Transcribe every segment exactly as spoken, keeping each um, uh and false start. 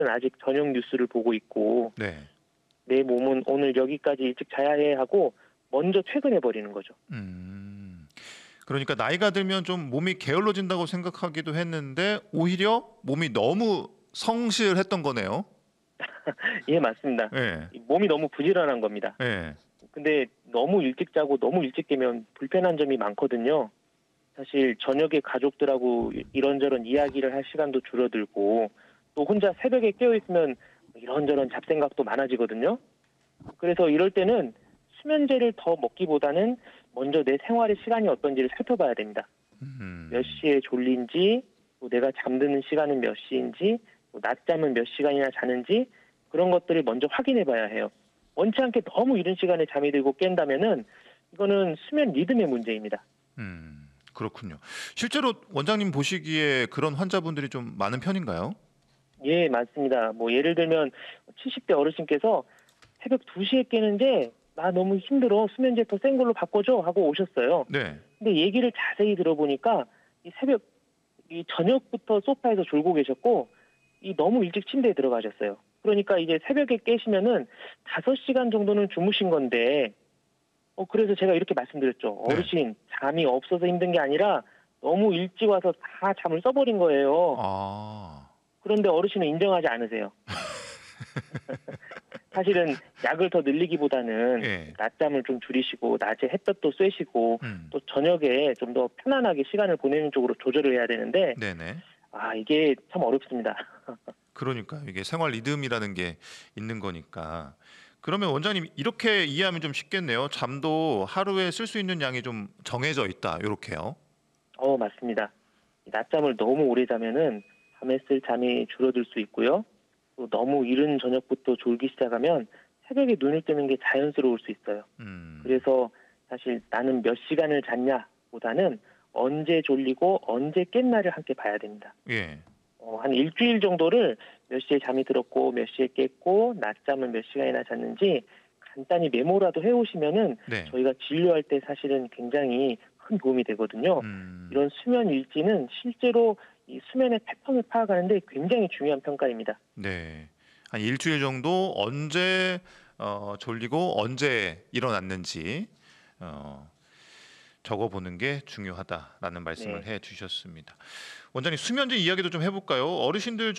아직 저녁 뉴스를 보고 있고 네. 내 몸은 오늘 여기까지 일찍 자야 해 하고 먼저 퇴근해 버리는 거죠. 음. 그러니까 나이가 들면 좀 몸이 게을러진다고 생각하기도 했는데 오히려 몸이 너무 성실했던 거네요. 예, 맞습니다. 예. 이 몸이 너무 부지런한 겁니다. 예. 근데 너무 일찍 자고 너무 일찍 깨면 불편한 점이 많거든요. 사실 저녁에 가족들하고 이런저런 이야기를 할 시간도 줄어들고 또 혼자 새벽에 깨어 있으면 이런저런 잡생각도 많아지거든요. 그래서 이럴 때는 수면제를 더 먹기보다는 먼저 내 생활의 시간이 어떤지를 살펴봐야 됩니다. 음. 몇 시에 졸린지, 또 내가 잠드는 시간은 몇 시인지, 또 낮잠은 몇 시간이나 자는지 그런 것들을 먼저 확인해 봐야 해요. 원치 않게 너무 이른 시간에 잠이 들고 깬다면은 이거는 수면 리듬의 문제입니다. 음. 그렇군요. 실제로 원장님 보시기에 그런 환자분들이 좀 많은 편인가요? 예, 맞습니다. 뭐 예를 들면 칠십 대 어르신께서 새벽 두 시에 깨는데 나 너무 힘들어 수면제 더 센 걸로 바꿔줘 하고 오셨어요. 네. 근데 얘기를 자세히 들어보니까 이 새벽 이 저녁부터 소파에서 졸고 계셨고 이 너무 일찍 침대에 들어가셨어요. 그러니까 이제 새벽에 깨시면은 다섯 시간 정도는 주무신 건데 어 그래서 제가 이렇게 말씀드렸죠. 네. 어르신 잠이 없어서 힘든 게 아니라 너무 일찍 와서 다 잠을 써버린 거예요. 아. 그런데 어르신은 인정하지 않으세요. 사실은 약을 더 늘리기보다는 예. 낮잠을 좀 줄이시고 낮에 햇볕도 쐬시고 음. 또 저녁에 좀 더 편안하게 시간을 보내는 쪽으로 조절을 해야 되는데 네네. 아 이게 참 어렵습니다. 그러니까요. 이게 생활 리듬이라는 게 있는 거니까. 그러면 원장님 이렇게 이해하면 좀 쉽겠네요. 잠도 하루에 쓸 수 있는 양이 좀 정해져 있다. 요렇게요. 어 맞습니다. 낮잠을 너무 오래 자면은 밤에 쓸 잠이 줄어들 수 있고요. 또 너무 이른 저녁부터 졸기 시작하면 새벽에 눈을 뜨는 게 자연스러울 수 있어요. 음. 그래서 사실 나는 몇 시간을 잤냐보다는 언제 졸리고 언제 깼나를 함께 봐야 됩니다. 예. 어, 한 일주일 정도를 몇 시에 잠이 들었고 몇 시에 깼고 낮잠은 몇 시간이나 잤는지 간단히 메모라도 해오시면은 네. 저희가 진료할 때 사실은 굉장히 큰 도움이 되거든요. 음. 이런 수면 일지는 실제로 이 수면의 패턴을 파악하는 데 굉장히 중요한 평가입니다. 네. 한 일주일 정도 언제 어 졸리고 언제 일어났는지 어 적어 보는 게 중요하다라는 말씀을 네. 해 주셨습니다. 원장님 수면제 이야기도 좀 해 볼까요? 어르신들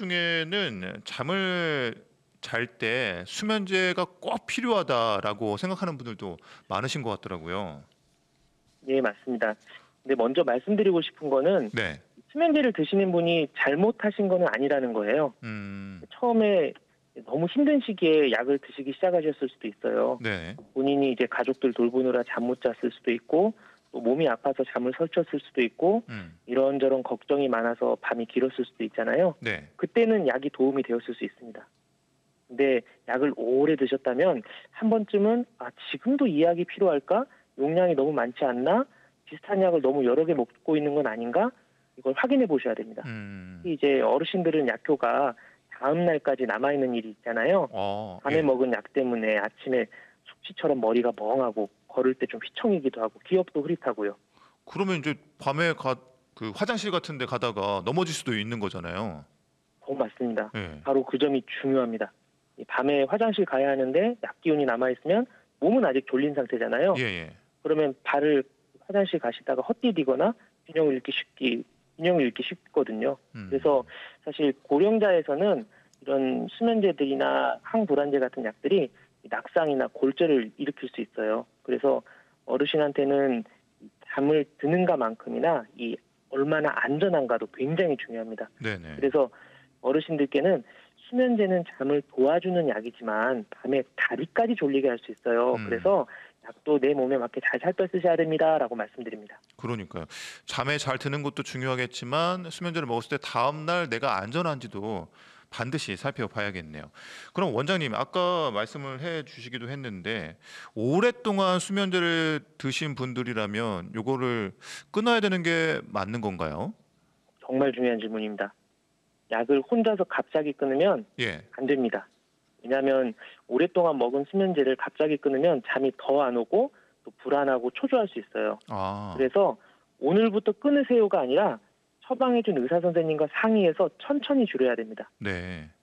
중에는 잠을 잘 때 수면제가 꼭 필요하다라고 생각하는 분들도 많으신 것 같더라고요. 네, 맞습니다. 근데 먼저 말씀드리고 싶은 거는 네. 수면제를 드시는 분이 잘못하신 거는 아니라는 거예요. 음. 처음에 너무 힘든 시기에 약을 드시기 시작하셨을 수도 있어요. 네. 본인이 이제 가족들 돌보느라 잠 못 잤을 수도 있고 또 몸이 아파서 잠을 설쳤을 수도 있고 음. 이런저런 걱정이 많아서 밤이 길었을 수도 있잖아요. 네. 그때는 약이 도움이 되었을 수 있습니다. 근데 약을 오래 드셨다면 한 번쯤은 아 지금도 이 약이 필요할까? 용량이 너무 많지 않나? 비슷한 약을 너무 여러 개 먹고 있는 건 아닌가? 이걸 확인해 보셔야 됩니다. 음. 이제 어르신들은 약효가 다음 날까지 남아 있는 일이 있잖아요. 어. 밤에 예. 먹은 약 때문에 아침에 숙취처럼 머리가 멍하고 걸을 때 좀 휘청이기도 하고 기억도 흐릿하고요. 그러면 이제 밤에 가 그 화장실 같은 데 가다가 넘어질 수도 있는 거잖아요. 어 맞습니다. 예. 바로 그 점이 중요합니다. 이 밤에 화장실 가야 하는데 약 기운이 남아 있으면 몸은 아직 졸린 상태잖아요. 예예. 그러면 발을 화장실 가시다가 헛디디거나 균형을 잃기 쉽기 균형을 잃기 쉽거든요. 음. 그래서 사실 고령자에서는 이런 수면제들이나 항불안제 같은 약들이 낙상이나 골절을 일으킬 수 있어요. 그래서 어르신한테는 잠을 드는가만큼이나 이 얼마나 안전한가도 굉장히 중요합니다. 네네. 그래서 어르신들께는 수면제는 잠을 도와주는 약이지만 밤에 다리까지 졸리게 할 수 있어요. 음. 그래서 약도 내 몸에 맞게 잘 살펴 쓰셔야 됩니다라고 말씀드립니다. 그러니까요. 잠에 잘 드는 것도 중요하겠지만 수면제를 먹었을 때 다음 날 내가 안전한지도 반드시 살펴봐야겠네요. 그럼 원장님 아까 말씀을 해 주시기도 했는데 오랫동안 수면제를 드신 분들이라면 요거를 끊어야 되는 게 맞는 건가요? 정말 중요한 질문입니다. 약을 혼자서 갑자기 끊으면 예. 안 됩니다. 왜냐하면 오랫동안 먹은 수면제를 갑자기 끊으면 잠이 더 안 오고 또 불안하고 초조할 수 있어요. 아. 그래서 오늘부터 끊으세요가 아니라 처방해준 의사 선생님과 상의해서 천천히 줄여야 됩니다. 네.